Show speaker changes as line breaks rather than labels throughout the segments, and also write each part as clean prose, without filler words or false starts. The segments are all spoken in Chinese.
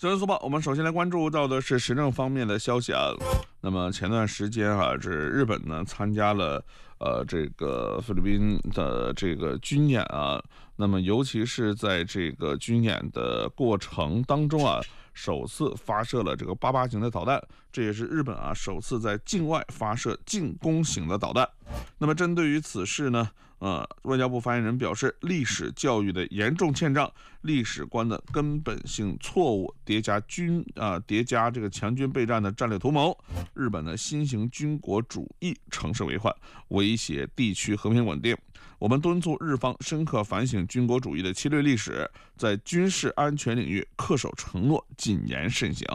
新闻速报，我们首先来关注到的是时政方面的消息啊。那么前段时间啊，这日本呢参加了这个菲律宾的这个军演啊。那么尤其是在这个军演的过程当中啊，首次发射了这个88型的导弹，这也是日本啊首次在境外发射进攻型的导弹。那么针对于此事呢，外交部发言人表示，历史教育的严重欠账，历史观的根本性错误，叠加这个强军备战的战略图谋，日本的新型军国主义乘势为患，威胁地区和平稳定。我们敦促日方深刻反省军国主义的侵略历史，在军事安全领域恪守承诺，谨言慎行。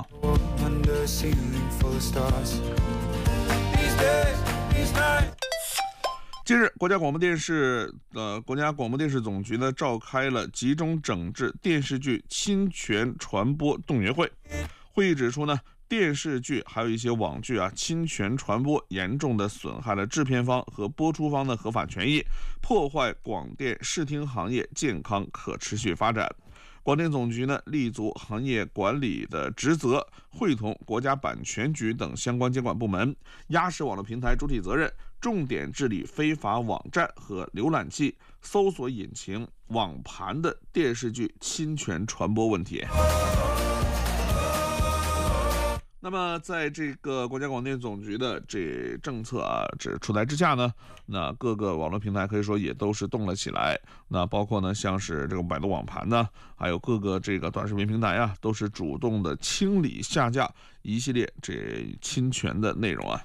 近日，国家广播电视总局呢召开了集中整治电视剧侵权传播动员会。会议指出呢，电视剧还有一些网剧啊侵权传播，严重的损害了制片方和播出方的合法权益，破坏广电视听行业健康可持续发展。广电总局呢立足行业管理的职责，会同国家版权局等相关监管部门，压实网络平台主体责任，重点治理非法网站和浏览器、搜索引擎、网盘的电视剧侵权传播问题。那么在这个国家广电总局的这政策啊这出台之下呢，那各个网络平台可以说也都是动了起来。那包括呢像是这个百度网盘呢，还有各个这个短视频平台啊，都是主动的清理下架一系列这侵权的内容啊。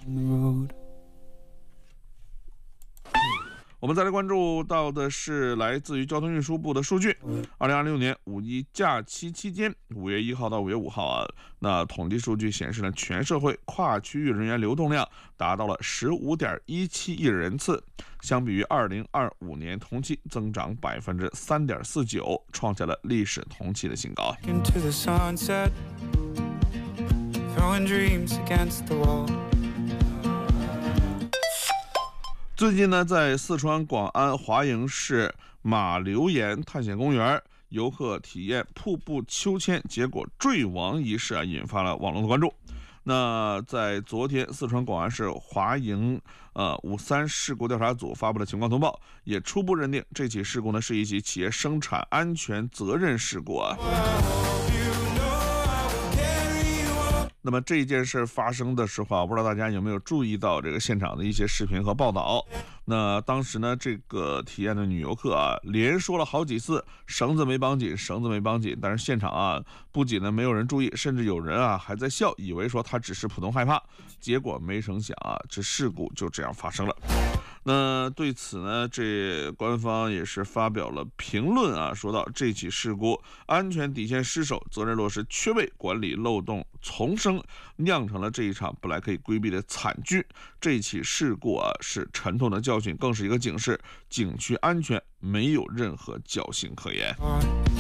我们再来关注到的是来自于交通运输部的数据。2026年五一假期期间，5月1号到5月5号啊，那统计数据显示呢，全社会跨区域人员流动量达到了15.17亿人次，相比于2025年同期增长3.49%，创下了历史同期的新高。最近呢，在四川广安华营市马流岩探险公园，游客体验瀑布秋千，结果坠亡一事啊，引发了网络的关注。那在昨天，四川广安市华营53事故调查组发布了情况通报，也初步认定这起事故呢是一起企业生产安全责任事故啊。那么这件事发生的时候啊，不知道大家有没有注意到这个现场的一些视频和报道。那当时呢，这个体验的女游客啊，连说了好几次绳子没绑紧，绳子没绑紧。但是现场啊，不仅呢没有人注意，甚至有人啊还在笑，以为说她只是普通害怕。结果没成想啊，这事故就这样发生了。那对此呢，这官方也是发表了评论啊，说到这起事故安全底线失守，责任落实缺位，管理漏洞丛生，酿成了这一场本来可以规避的惨剧。这起事故啊是沉痛的教训，更是一个警示，景区安全没有任何侥幸可言。